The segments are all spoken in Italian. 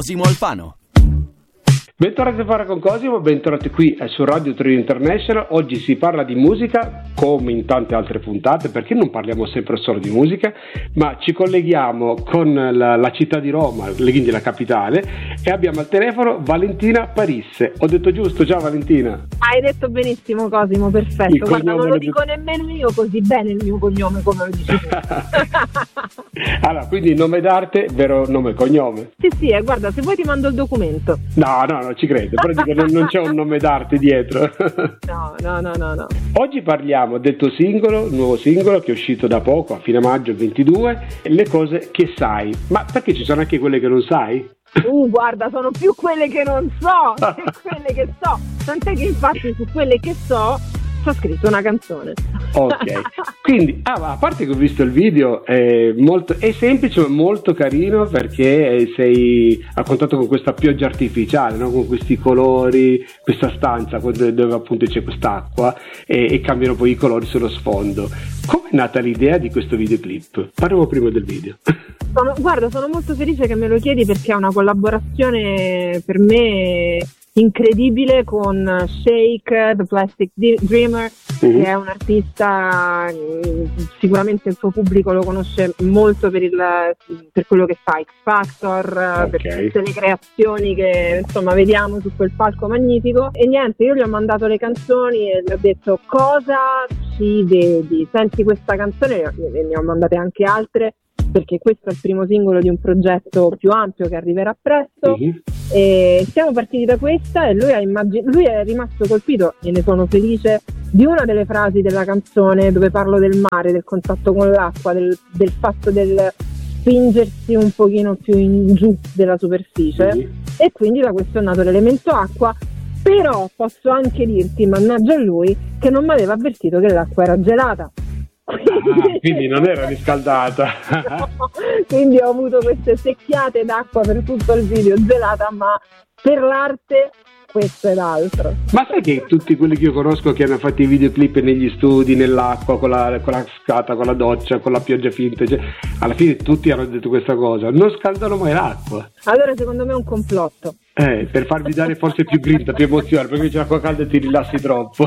Cosimo Alfano. Bentornati a Fare con Cosimo, bentornati qui su Radio Torino International. Oggi si parla di musica, come in tante altre puntate, perché non parliamo sempre solo di musica, ma ci colleghiamo con la città di Roma, quindi la capitale, e abbiamo al telefono Valentina Parisse. Ho detto giusto? Ciao Valentina. Hai detto benissimo Cosimo, perfetto. Guarda, non lo dico nemmeno io così bene il mio cognome come lo dici tu. Allora, quindi nome d'arte, vero nome e cognome? Sì, guarda, se vuoi ti mando il documento. No, ci credo, però dico, non c'è un nome d'arte dietro. No. Oggi parliamo del tuo singolo, il nuovo singolo che è uscito da poco, a fine maggio 22, Le cose che sai. Ma perché ci sono anche quelle che non sai? Guarda, sono più quelle che non so che quelle che so. Tant'è che infatti su quelle che so ho scritto una canzone. Ok, quindi a parte che ho visto il video, è semplice ma molto carino, perché sei a contatto con questa pioggia artificiale, no? Con questi colori, questa stanza dove appunto c'è quest'acqua e cambiano poi i colori sullo sfondo. Come è nata l'idea di questo videoclip? Parliamo prima del video. Sono molto felice che me lo chiedi, perché è una collaborazione per me incredibile con Shake, The Plastic Dreamer, che è un artista, sicuramente il suo pubblico lo conosce molto per quello che fa X Factor, per tutte le creazioni che insomma vediamo su quel palco magnifico. E niente, io gli ho mandato le canzoni e gli ho detto: cosa ci vedi? Senti questa canzone, e ne ho mandate anche altre, perché questo è il primo singolo di un progetto più ampio che arriverà presto. E siamo partiti da questa e lui è rimasto colpito, e ne sono felice, di una delle frasi della canzone dove parlo del mare, del contatto con l'acqua, del fatto del spingersi un pochino più in giù della superficie, e quindi da questo è nato l'elemento acqua. Però posso anche dirti, mannaggia a lui, che non mi aveva avvertito che l'acqua era gelata. Quindi non era riscaldata. No, quindi ho avuto queste secchiate d'acqua per tutto il video, gelata, ma per l'arte questo ed altro. Ma sai che tutti quelli che io conosco che hanno fatto i videoclip negli studi, nell'acqua, con la scata, con la doccia, con la pioggia finta, cioè, alla fine tutti hanno detto questa cosa: non scaldano mai l'acqua. Allora secondo me è un complotto. Per farvi dare forse più grinta, più emozione, perché c'è l'acqua calda e ti rilassi troppo.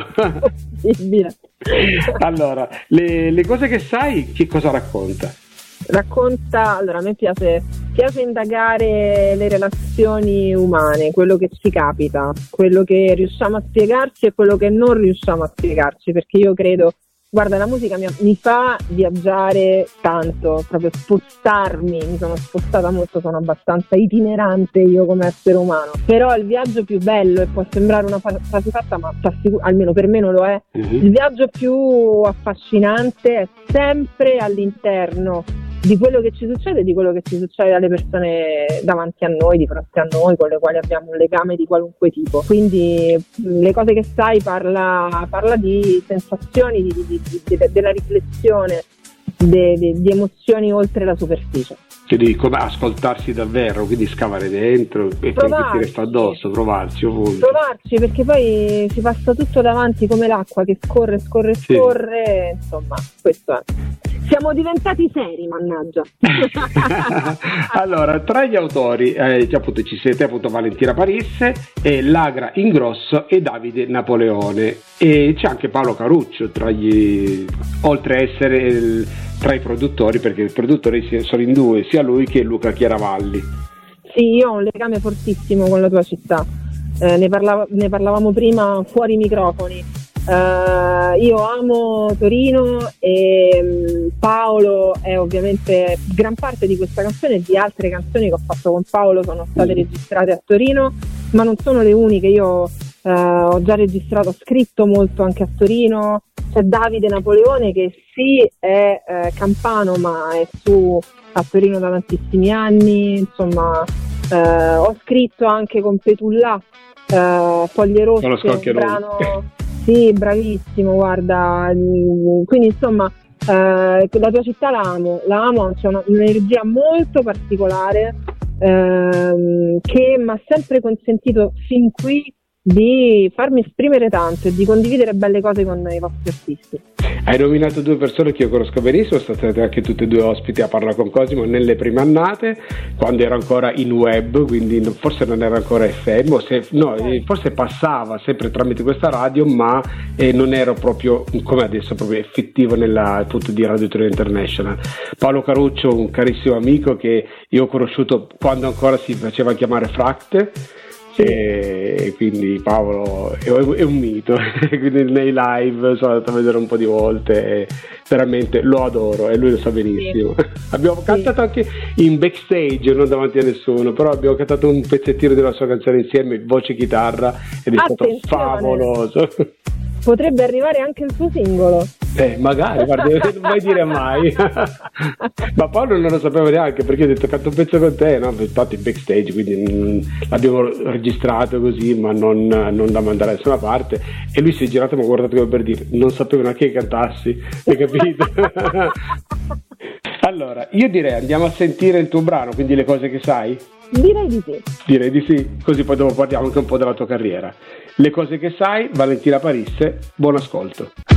Allora, le cose che sai, che cosa racconta? Allora, a me piace indagare le relazioni umane, quello che ci capita, quello che riusciamo a spiegarci e quello che non riusciamo a spiegarci, perché io credo, guarda, la musica mi fa viaggiare tanto, proprio spostarmi, mi sono spostata molto, sono abbastanza itinerante io come essere umano, però il viaggio più bello, e può sembrare una frase fatta, ma almeno per me non lo è, il viaggio più affascinante è sempre all'interno di quello che ci succede, di quello che ci succede alle persone davanti a noi, di fronte a noi, con le quali abbiamo un legame di qualunque tipo. Quindi le cose che sai parla di sensazioni, della riflessione, di emozioni oltre la superficie. Quindi come ascoltarsi davvero, quindi scavare dentro e poi ti resta addosso, provarci ovunque. Provarci, perché poi si passa tutto davanti come l'acqua che scorre, insomma, questo è. Siamo diventati seri, mannaggia. Allora, tra gli autori appunto ci siete appunto Valentina Parisse, Lagra Ingrosso e Davide Napoleone, e c'è anche Paolo Caruccio oltre a essere tra i produttori, perché i produttori sono in due, sia lui che Luca Chiaravalli. Sì, io ho un legame fortissimo con la tua città, ne parlavamo prima fuori microfoni. Io amo Torino e Paolo è ovviamente gran parte di questa canzone e di altre canzoni che ho fatto con Paolo sono state registrate a Torino, ma non sono le uniche. Io ho già registrato, ho scritto molto anche a Torino. C'è Davide Napoleone che sì è campano, ma è a Torino da tantissimi anni, insomma. Ho scritto anche con Petullà, Foglie Rosse, un brano. Sì, bravissimo, guarda, quindi insomma la tua città la amo, c'è un'energia molto particolare che mi ha sempre consentito fin qui di farmi esprimere tanto e di condividere belle cose con i vostri artisti. Hai nominato due persone che io conosco benissimo, sono state anche tutte e due ospiti a Parla con Cosimo nelle prime annate, quando era ancora in web, quindi forse non era ancora FM, forse passava sempre tramite questa radio, ma non ero proprio come adesso, proprio effettivo nel punto di Radio Torino International. Paolo Caruccio, un carissimo amico che io ho conosciuto quando ancora si faceva chiamare Fract. E quindi Paolo è un mito. Quindi nei live sono andato a vedere un po' di volte e veramente lo adoro e lui lo sa benissimo. Abbiamo cantato anche in backstage, non davanti a nessuno, però abbiamo cantato un pezzettino della sua canzone insieme, voce e chitarra, ed è stato favoloso. Potrebbe arrivare anche il suo singolo. Magari, guarda, non vai dire mai. Ma Paolo non lo sapeva neanche, perché ho detto canto un pezzo con te, no? Infatti in backstage, quindi l'abbiamo registrato così, ma non da mandare da nessuna parte, e lui si è girato e mi ha guardato come per dire non sapevo neanche che cantassi, hai capito? Allora, io direi andiamo a sentire il tuo brano, quindi Le cose che sai? Direi di sì. Direi di sì, così poi dopo parliamo anche un po' della tua carriera. Le cose che sai, Valentina Parisse, buon ascolto.